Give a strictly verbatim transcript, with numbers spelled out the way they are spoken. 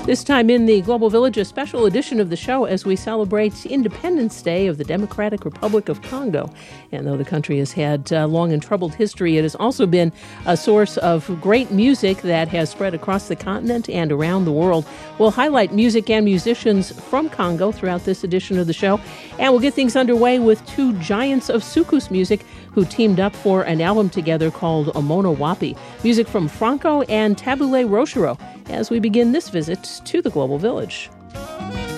This time in the Global Village, a special edition of the show as we celebrate Independence Day of the Democratic Republic of Congo. And though the country has had uh, long and troubled history, it has also been a source of great music that has spread across the continent and around the world. We'll highlight music and musicians from Congo throughout this edition of the show. And we'll get things underway with two giants of soukous music who teamed up for an album together called Omona Wapi. Music from Franco and Tabule Rochereau as we begin this visit to the Global Village.